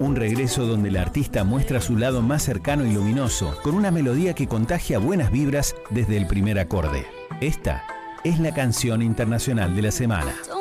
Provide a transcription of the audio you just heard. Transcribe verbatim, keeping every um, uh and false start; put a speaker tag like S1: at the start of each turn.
S1: Un regreso donde el artista muestra su lado más cercano y luminoso, con una melodía que contagia buenas vibras desde el primer acorde. Esta es la canción internacional de la semana.